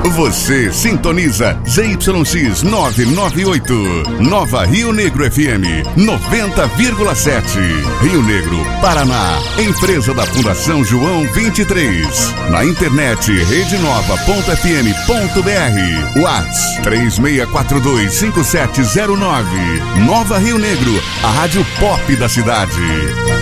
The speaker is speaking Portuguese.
Você sintoniza ZYX 998, Nova Rio Negro FM 90,7. Rio Negro, Paraná. Empresa da Fundação João 23. Na internet redenova.fm.br. Whats 36425709. Nova Rio Negro, a rádio pop da cidade.